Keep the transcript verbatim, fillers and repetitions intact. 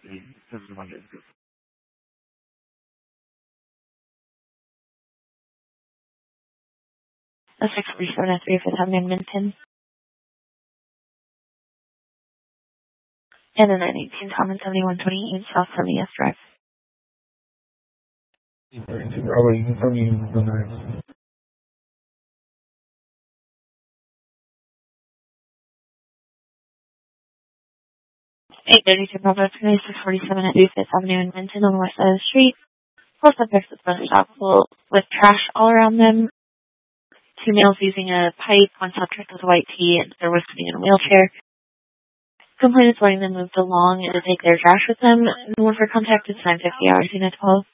The six forty-seven at three Fifth Avenue in Minton. And the nine eighteen Tom and seventy-one twenty-eight South seventy-F Drive. eight thirty-two Bravo six forty-seven at three Fifth Avenue in Minton on the west side of the street. Four subjects at the bus stop with trash all around them. Two males using a pipe, one subject with a white tee, and there was sitting in a wheelchair. Complainants wanting them moved along and to take their trash with them. The one for contact is nine fifty hours, unit twelve.